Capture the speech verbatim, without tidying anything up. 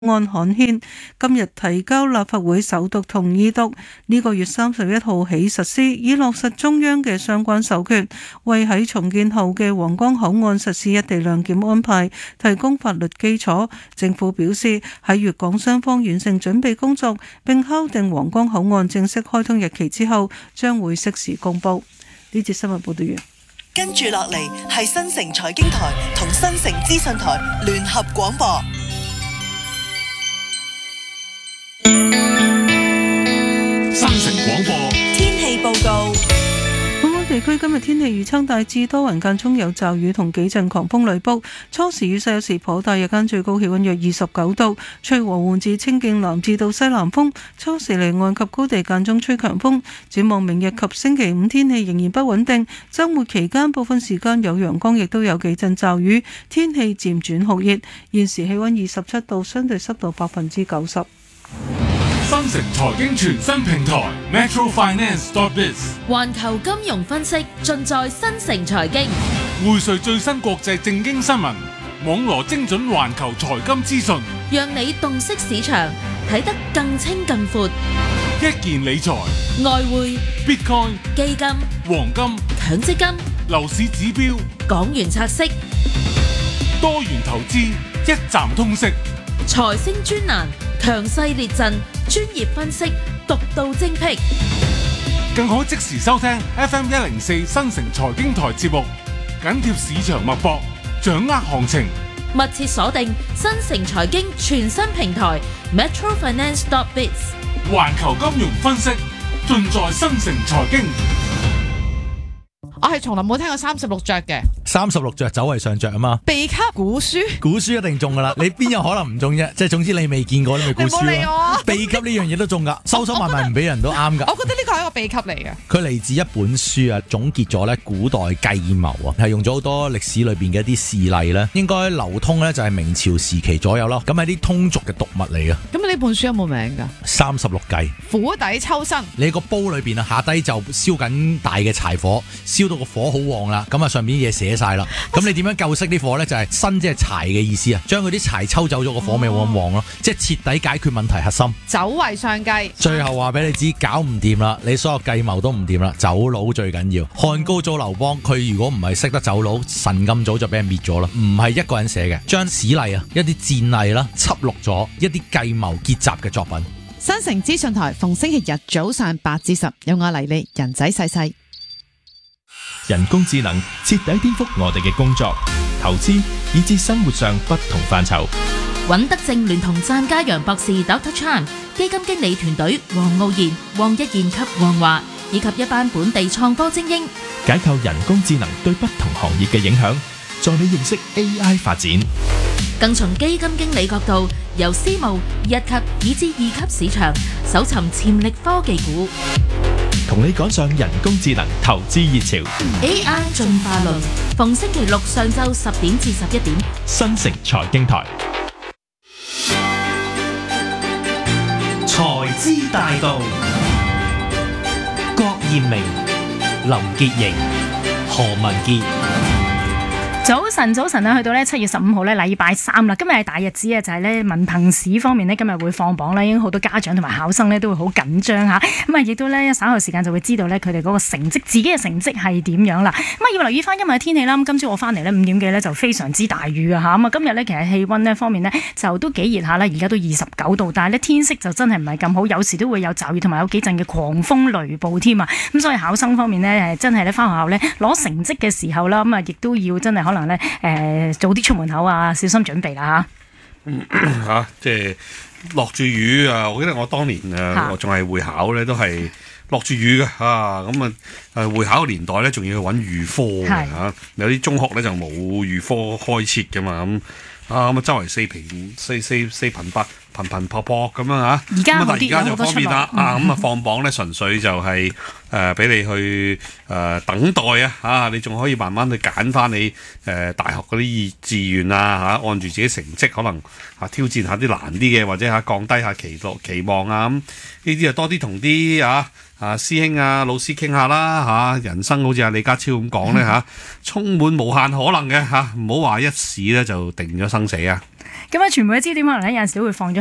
案刊憲今日提交立法會首讀同二讀，呢、這個月三十一號起實施，以落實中央嘅相關授權，為喺重建後嘅皇崗口岸實施一地兩檢安排提供法律基礎。政府表示喺粵港雙方完成準備工作並敲定皇崗口岸正式開通日期之後，將會適時公布。呢節新聞報道完。 跟住落嚟係新城財經台同新城資訊台聯合廣播。 新城廣播天氣報告。 本港地區今日天氣預測大致多雲，間中有驟雨同幾陣狂風雷暴，初時雨勢有時頗大，日間最高氣溫約二十九度，吹和緩至清勁南至到西南風，初時離岸及高地間中吹強風。展望明日及星期五天氣仍然不穩定，周末期間部分時間有陽光，亦都有幾陣驟雨，天氣漸轉酷熱。現時氣溫二十七度，相對濕度百分之九十。 新城財經全新平台 Metro Finance dot biz， 環球金融分析盡在新城財經， 匯萃最新國際政經新聞，網羅精準環球財金資訊， 讓你洞悉市場，睇得更清更闊。 一件理財、 外匯、 Bitcoin、 基金、 黃金、 強積金、 樓市指標、 港元拆息、 多元投資，一站通識。 財星專欄，強勢列陣，專業分析，獨到精闢， 更可即時收聽 F M 一零四新城財經台節目，緊貼市場脈搏，掌握行情， 密切鎖定新城財經全新平台 Metro Finance dot biz， 環球金融分析盡在新城財經。 我係從來冇聽過三十六着嘅， 三十六着走為上着啊嘛， 秘笈古書， 古書一定中噶啦，你邊有可能唔中啫？即係總之你未見過你咪古書咯。秘笈呢樣嘢都中噶，收收埋埋唔俾人都啱噶。 我覺得呢個係一個秘笈嚟嘅。 佢嚟自一本書啊，總結咗咧古代計謀啊，係用咗好多歷史裏邊嘅一啲事例咧，應該流通咧就係明朝時期左右咯。咁係啲通俗嘅讀物嚟嘅。 咁呢本書有冇名噶？ 三十六計， 釜底抽薪。 你個煲裏邊啊，下低就燒緊大嘅柴火，燒到個火好旺啦，咁啊上面啲嘢寫晒啦。咁你點樣救熄啲火咧？就係薪即係柴嘅意思啊，將佢啲柴抽走咗，個火咪冇咁旺咯，即係徹底解決問題核心。 走為上計， 最後話俾你知，搞唔掂啦，你所有計謀都唔掂啦，走佬最緊要。漢高祖劉邦，佢如果唔係識得走佬，神咁早就俾人滅咗啦。唔係一個人寫嘅，將史例啊，一啲戰例啦，輯錄咗一啲計謀結集嘅作品。 新城資訊台逢星期日早上八至十，有我黎利人仔細細。 人工智能徹底顛覆我哋嘅工作、投資以至生活上不同範疇。 尹德正聯同湛家陽博士 Doctor Chan 基金經理團隊黃傲然、黃一賢及黃華，以及一班本地創科精英， 解構人工智能對不同行業嘅影響，助你認識 A I 發展。 更從基金經理角度，由私募、一級以至二級市場搜尋潛力科技股， 同你趕上人工智能投資熱潮。 A I 進化論，逢星期六上晝十點至十一點， 新城財經台。 財資大道，郭艷明、林潔瑩、何文傑。 早晨，早晨啊！去到咧七月十五號咧，禮拜三啦。今日係大日子啊，就係咧文憑試方面咧，今日會放榜啦。已經好多家長同埋考生咧都會好緊張嚇。咁啊，亦都咧稍後時間就會知道咧佢哋嗰個成績，自己嘅成績係點樣啦。咁啊，要留意翻今日嘅天氣啦。咁今朝我翻嚟咧五點幾咧就非常之大雨啊嚇。咁啊，今日咧其實氣温呢方面呢，就都幾熱下啦，而家都二十九度，但係咧天色就真係唔係咁好，有時都會有驟雨同埋有幾陣嘅狂風雷暴添啊。咁所以考生方面呢，真係咧翻學校咧攞成績嘅時候啦，咁啊亦都要真係可能咧誒。早啲出門口啊，小心準備啦嚇。 嚇、啊，即係落住雨啊！我記得我當年誒、啊，我仲係會考咧，都係落住雨嘅嚇。咁啊誒，會考嘅年代咧，仲要去揾預科嘅嚇。有啲中學咧就冇預科開設嘅嘛咁。啊咁啊，周圍四平四四四平八頻頻撲撲咁樣嚇。而家而家就方便啦啊！咁啊放榜咧，純粹就係誒俾你去誒、呃、等待啊嚇，你仲可以慢慢去揀翻你誒、呃、大學嗰啲志願啊嚇，按住自己成績可能嚇、啊、挑戰下啲難啲嘅，或者嚇、啊、降低下期落期望啊咁。呢啲啊多啲同啲啊啊師兄啊老師傾下啦嚇、啊，人生好似阿李家超咁講咧嚇，充滿無限可能嘅嚇，唔好話一試咧就定咗生死啊！ 咁啊，傳媒嘅焦點可能咧有陣時都會放咗